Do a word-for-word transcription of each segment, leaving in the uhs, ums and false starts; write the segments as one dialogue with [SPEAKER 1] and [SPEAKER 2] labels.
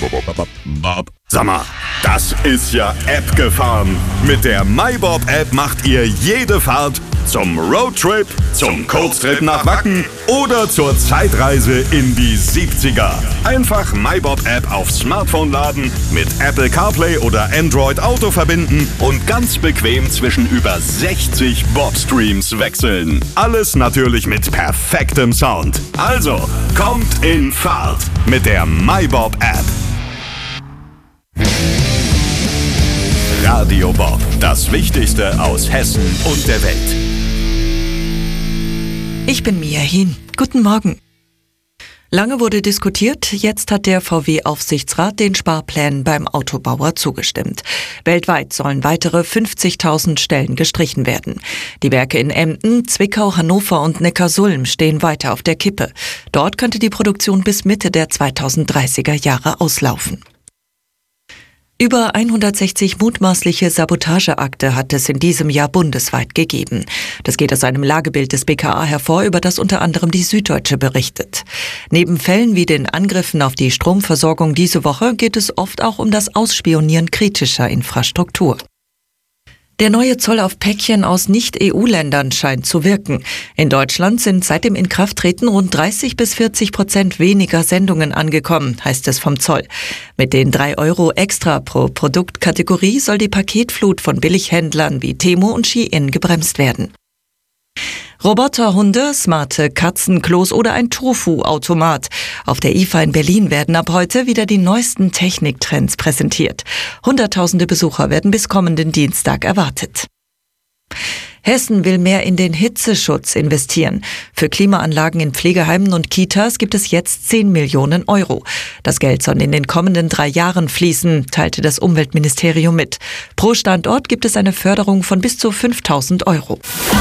[SPEAKER 1] Bob. Sag mal, das ist ja App gefahren. Mit der MyBob-App macht ihr jede Fahrt zum Roadtrip, zum Kurztrip nach Wacken oder zur Zeitreise in die siebziger. Einfach MyBob-App aufs Smartphone laden, mit Apple CarPlay oder Android Auto verbinden und ganz bequem zwischen über sechzig Bob-Streams wechseln. Alles natürlich mit perfektem Sound. Also, kommt in Fahrt mit der MyBob-App. Radio Bob, das Wichtigste aus Hessen und der Welt.
[SPEAKER 2] Ich bin Mia Hien. Guten Morgen. Lange wurde diskutiert, jetzt hat der V W-Aufsichtsrat den Sparplänen beim Autobauer zugestimmt. Weltweit sollen weitere fünfzigtausend Stellen gestrichen werden. Die Werke in Emden, Zwickau, Hannover und Neckarsulm stehen weiter auf der Kippe. Dort könnte die Produktion bis Mitte der zweitausenddreißiger Jahre auslaufen. Über hundertsechzig mutmaßliche Sabotageakte hat es in diesem Jahr bundesweit gegeben. Das geht aus einem Lagebild des B K A hervor, über das unter anderem die Süddeutsche berichtet. Neben Fällen wie den Angriffen auf die Stromversorgung diese Woche geht es oft auch um das Ausspionieren kritischer Infrastruktur. Der neue Zoll auf Päckchen aus Nicht-E U-Ländern scheint zu wirken. In Deutschland sind seit dem Inkrafttreten rund dreißig bis vierzig Prozent weniger Sendungen angekommen, heißt es vom Zoll. Mit den drei Euro extra pro Produktkategorie soll die Paketflut von Billighändlern wie Temu und Shein gebremst werden. Roboterhunde, smarte Katzenklos oder ein Tofu-Automat. Auf der I F A in Berlin werden ab heute wieder die neuesten Techniktrends präsentiert. Hunderttausende Besucher werden bis kommenden Dienstag erwartet. Hessen will mehr in den Hitzeschutz investieren. Für Klimaanlagen in Pflegeheimen und Kitas gibt es jetzt zehn Millionen Euro. Das Geld soll in den kommenden drei Jahren fließen, teilte das Umweltministerium mit. Pro Standort gibt es eine Förderung von bis zu fünftausend Euro.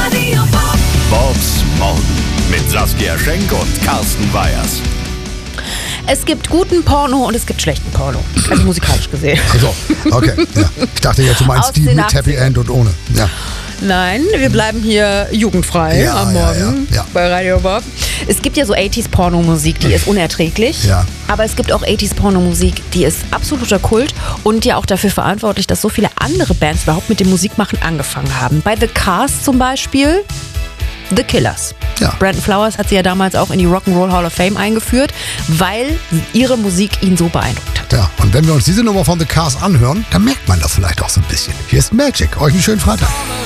[SPEAKER 1] Bobs Morgen mit Saskia Schenk und Carsten Weyers.
[SPEAKER 3] Es gibt guten Porno und es gibt schlechten Porno. Also musikalisch gesehen.
[SPEAKER 4] Also, okay. Ja. Ich dachte jetzt, du meinst
[SPEAKER 3] Aus
[SPEAKER 4] die
[SPEAKER 3] den
[SPEAKER 4] mit Happy End und ohne. Ja.
[SPEAKER 3] Nein, wir bleiben hier jugendfrei
[SPEAKER 4] Ja,
[SPEAKER 3] am
[SPEAKER 4] ja,
[SPEAKER 3] Morgen
[SPEAKER 4] ja, ja.
[SPEAKER 3] bei Radio Bob. Es gibt ja so achtziger-Pornomusik, die ist unerträglich.
[SPEAKER 4] Ja.
[SPEAKER 3] Aber es gibt auch achtziger-Pornomusik, die ist absoluter Kult und ja auch dafür verantwortlich, dass so viele andere Bands überhaupt mit dem Musikmachen angefangen haben. Bei The Cars zum Beispiel The Killers.
[SPEAKER 4] Ja.
[SPEAKER 3] Brandon Flowers hat sie ja damals auch in die Rock'n'Roll Hall of Fame eingeführt, weil ihre Musik ihn so beeindruckt hat.
[SPEAKER 4] Ja, und wenn wir uns diese Nummer von The Cars anhören, dann merkt man das vielleicht auch so ein bisschen. Hier ist Magic. Euch einen schönen Freitag.